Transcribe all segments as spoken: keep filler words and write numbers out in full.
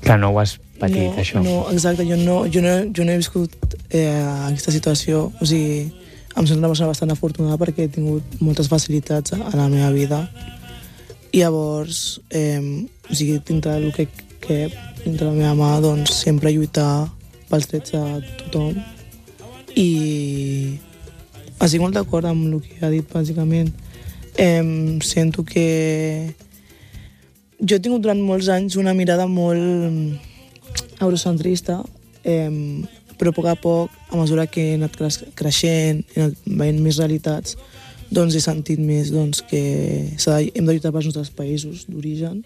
Que no ho has patit, no, això. No, exacte, jo no, jo no, jo no he viscut eh, aquesta situació. O sigui, em sento una persona bastant afortunada perquè he tingut moltes facilitats a, a la meva vida. I llavors, eh, o sigui, dintre del que, que dintre la meva mà, doncs, sempre lluitar pels drets de tothom. I estic molt d'acord amb el que ha dit, bàsicament. Eh, sento que jo he tingut durant molts anys una mirada molt eurocentrista, eh, però a poc a poc, a mesura que he anat creixent, he anat veient més realitats, doncs he sentit més doncs, que de, hem de lluitar pels nostres països d'origen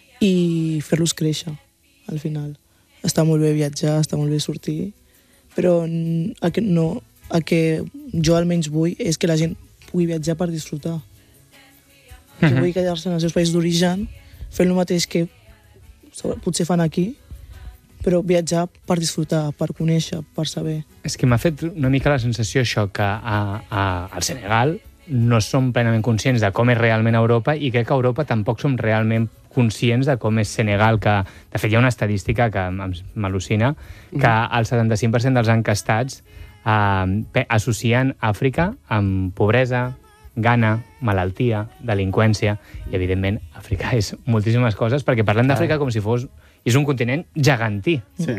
i fer-los créixer, al final. Està molt bé viatjar, està molt bé sortir, però el que, no, el que jo almenys vull és que la gent pugui viatjar per disfrutar. Que mm-hmm. vull quedar-se en els seus països d'origen, fer el mateix que potser fan aquí, però viatjar per disfrutar, per conèixer, per saber. És que m'ha fet una mica la sensació això, que a, a, al Senegal no som plenament conscients de com és realment Europa i crec que a Europa tampoc som realment conscients de com és Senegal, que de fet hi ha una estadística que m'al·lucina, que el setanta-cinc per cent dels encastats eh, associen Àfrica amb pobresa, gana, malaltia, delinqüència, i evidentment Àfrica és moltíssimes coses, perquè parlem d'Àfrica com si fos... És un continent gegantí. Sí.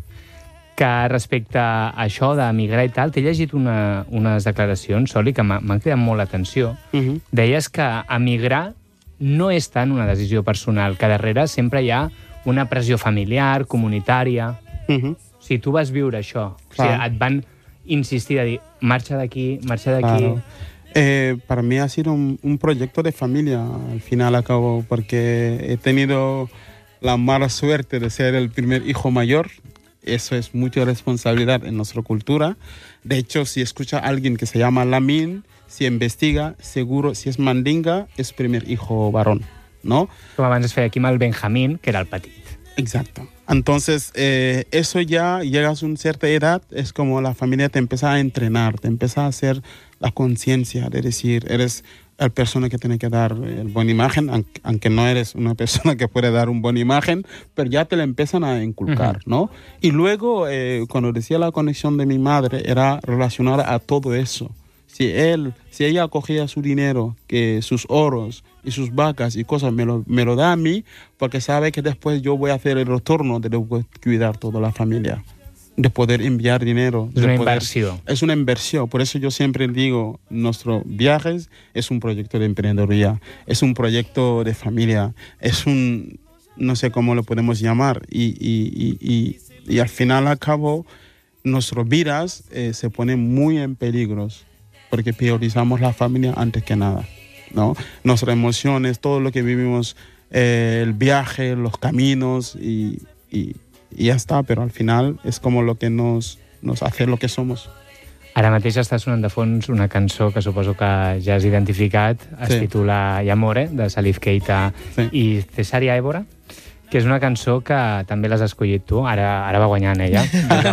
Que respecte a això d'emigrar i tal, t'he llegit una, unes declaracions, Soli, que m'han cridat molt l'atenció. Uh-huh. Deies que emigrar no és tant una decisió personal, que darrere sempre hi ha una pressió familiar, comunitària. Uh-huh. Si tu vas viure això, o sigui, et van insistir a dir marxa d'aquí, marxa d'aquí... Claro. Eh, para mí ha sido un, un proyecto de familia, al final acabó, porque he tenido la mala suerte de ser el primer hijo mayor. Eso es mucha responsabilidad en nuestra cultura. De hecho, si escucha a alguien que se llama Lamin, si investiga, seguro, si es mandinga, es primer hijo varón, ¿no? Com abans es feia aquí amb el Benjamín, que era el petit. Exacto. Entonces, eh, eso ya llegas a una cierta edad, es como la familia te empieza a entrenar, te empieza a hacer la conciencia de decir, eres la persona que tiene que dar el buena imagen, aunque no eres una persona que puede dar un buena imagen, pero ya te la empiezan a inculcar, uh-huh. ¿no? Y luego, eh, cuando decía la conexión de mi madre, era relacionada a todo eso. Si él, si ella cogía su dinero, que sus oros y sus vacas y cosas me lo, me lo da a mí, porque sabe que después yo voy a hacer el retorno de cuidar toda la familia, de poder enviar dinero. Es una poder, inversión. Es una inversión. Por eso yo siempre digo, nuestro viajes es un proyecto de emprendeduría, es un proyecto de familia, es un, no sé cómo lo podemos llamar. Y, y, y, y, y al final, al cabo, nuestras vidas eh, se ponen muy en peligro, porque priorizamos la familia antes que nada, ¿no? Nuestras emociones, todo lo que vivimos, eh, el viaje, los caminos y, y, y ya está, pero al final es como lo que nos, nos hace lo que somos. Ara mateix està sonant de fons una cançó que suposo que ja has identificat, es sí. titula Yamore, de Salif Keita sí. i Cesaria Évora, que és una cançó que també l'has escollit tu, ara, ara va guanyant ella,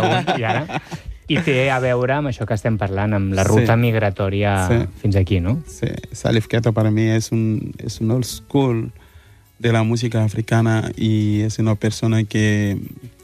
i ara... I té a veure amb això que estem parlant, amb la ruta sí. migratòria sí. fins aquí, ¿no? Sí, Salif Keita para mí es un, es un old school de la música africana y es una persona que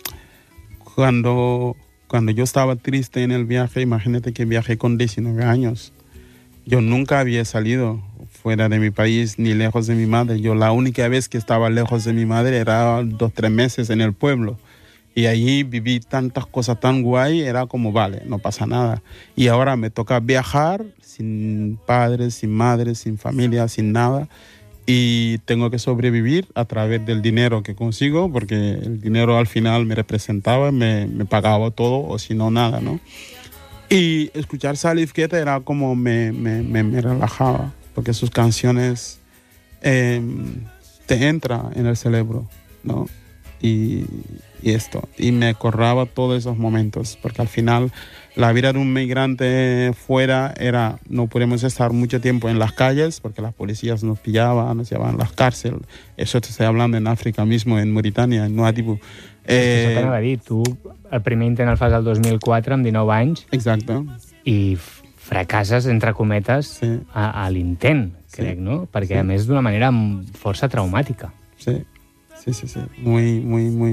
cuando, cuando yo estaba triste en el viaje, imagínate que viajé con diecinueve años. Yo nunca había salido fuera de mi país ni lejos de mi madre. Yo la única vez que estaba lejos de mi madre era dos, tres meses en el pueblo. Y allí viví tantas cosas tan guay, era como, vale, no pasa nada. Y ahora me toca viajar sin padres, sin madres, sin familia, sin nada. Y tengo que sobrevivir a través del dinero que consigo, porque el dinero al final me representaba, me, me pagaba todo, o si no, nada, ¿no? Y escuchar Salif Keita era como me, me, me, me relajaba, porque sus canciones eh, te entran en el cerebro, ¿no? Y, y esto, y me acordaba todos esos momentos, porque al final la vida de un migrante fuera era, no podemos estar mucho tiempo en las calles, porque las policías nos pillaban, nos llevaban a las cárceles. Eso te estoy hablando en África mismo, en Mauritània, en Nouadhibou. Eh... Això t'anava a dir, tu el primer intent el fas el dos mil quatre, amb dinou anys, exacte. I fracasses, entre cometes, sí. a, a l'intent, crec, sí. no? Perquè, sí. a més, d'una manera força traumàtica. Sí. Sí, sí, sí. Muy, muy, muy